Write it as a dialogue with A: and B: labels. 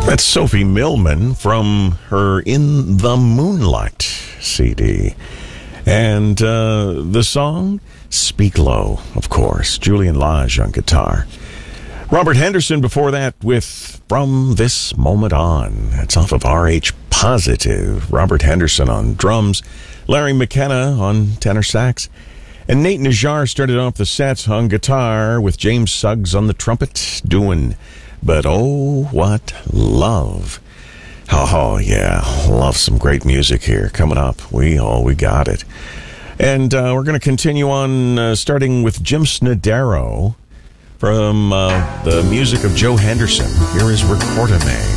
A: That's Sophie Millman from her In the Moonlight CD. And the song, Speak Low, of course. Julian Lage on guitar. Robert Henderson before that with From This Moment On. That's off of RH Positive. Robert Henderson on drums. Larry McKenna on tenor sax. And Nate Najjar started off the sets on guitar with James Suggs on the trumpet doing But Oh, What Love. Oh, yeah. Love some great music here coming up. We got it. And we're going to continue on starting with Jim Snodaro from the music of Joe Henderson. Here is Recordame.